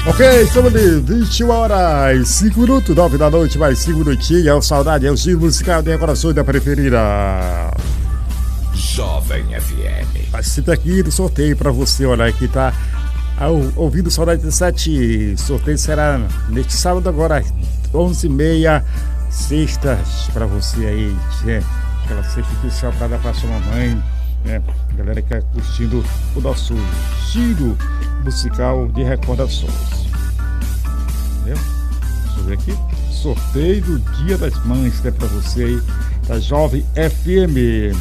Ok, estamos de 21 horas, 5 minutos, 9 da noite, mais 5 minutinhos. É o Saudade, é o giro musical de coração da preferida. Jovem FM. Participe aqui do sorteio pra você, olha, que tá ouvindo Saudade 17. Sorteio será neste sábado agora, 11h30, sextas pra você aí, aquela sexta especial pra dar pra sua mamãe, né? Galera que tá curtindo o nosso giro musical de recordações. Entendeu? Deixa eu ver aqui. Sorteio do Dia das Mães, né, pra você aí, da Jovem FM.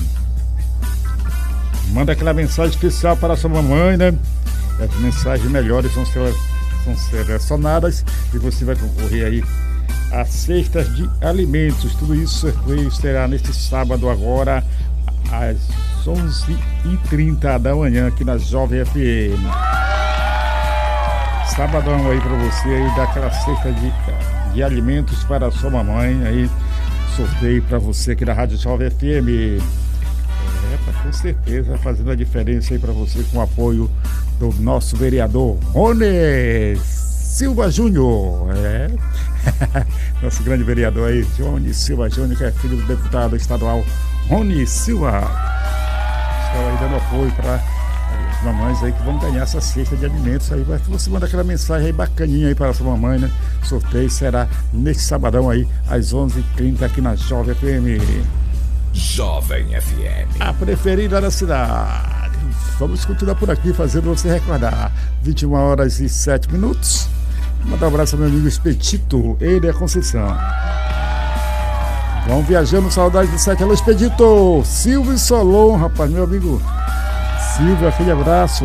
Manda aquela mensagem especial para a sua mamãe, né? As mensagens melhores são selecionadas e você vai concorrer aí a cestas de alimentos. Tudo isso sorteio será neste sábado agora às 11h30 da manhã aqui na Jovem FM. Sabadão aí pra você aí, dar aquela cesta de alimentos para a sua mamãe aí. Sorteio pra você aqui da Rádio Jovem FM. Com certeza fazendo a diferença aí pra você com o apoio do nosso vereador Rony Silva Júnior. Nosso grande vereador aí, Rony Silva Júnior, que é filho do deputado estadual Rony Silva. Estava aí dando apoio para as mamães aí que vão ganhar essa cesta de alimentos aí. Você manda aquela mensagem aí bacaninha aí para a sua mamãe, né? O sorteio será neste sabadão aí, às 11h30 aqui na Jovem FM. Jovem FM. A preferida da cidade. Vamos continuar por aqui, fazendo você recordar. 21 horas e 7 minutos. Mandar um abraço ao meu amigo Expedito, ele é Conceição. Vamos viajando, saudade de 7. Alô, Expedito. Silvio Solon, rapaz, meu amigo Silvio, aquele abraço.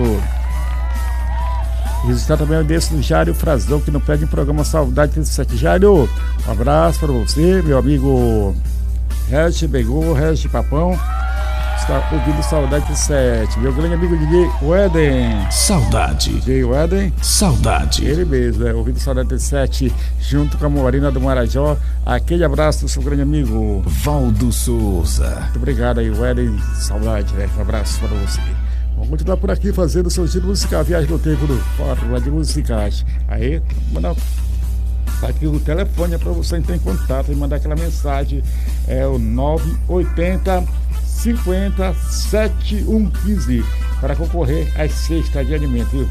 Registrar também o endereço do Jário Frazão, que não perde em programa Saudade 37. Jário, um abraço para você, meu amigo Regis Begô, Regis Papão, está ouvindo Saudade 37. Meu grande amigo DJ Weden. Saudade. DJ Weden. Saudade. Ele mesmo, ouvindo Saudade 37, junto com a Morena do Marajó. Aquele abraço do seu grande amigo Valdo Souza. Muito obrigado aí, Weden. Saudade, né? Um abraço para você. Vamos continuar por aqui fazendo o seu giro musical, viagem no tempo do Fórum de Musicais. Aí, manda. Tá aqui o telefone para você entrar em contato e mandar aquela mensagem. É o 980 50 7115 para concorrer às cestas de alimentos.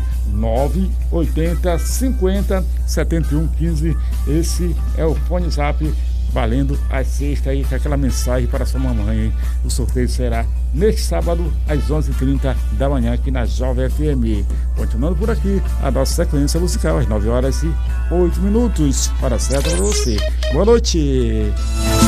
980 50 7115. Esse é o fone zap valendo as cestas aí com aquela mensagem para sua mamãe. O sorteio será neste sábado às 11h30 da manhã aqui na Jovem FM. Continuando por aqui a nossa sequência musical às 9 horas e 8 minutos para certo para você. Boa noite.